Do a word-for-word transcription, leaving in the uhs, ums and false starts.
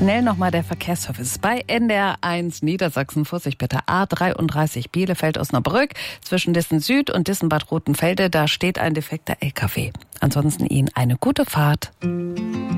Schnell nochmal der Verkehrsservice bei N D R eins Niedersachsen. Vorsicht bitte, A dreiunddreißig Bielefeld-Osnabrück. Zwischen Dissen Süd und Dissen-Bad Rotenfelde, da steht ein defekter L K W. Ansonsten Ihnen eine gute Fahrt.